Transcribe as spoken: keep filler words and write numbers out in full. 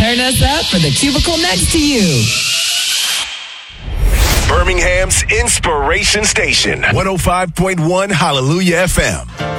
Turn us up for the cubicle next to you. Birmingham's Inspiration Station, one oh five point one Hallelujah F M.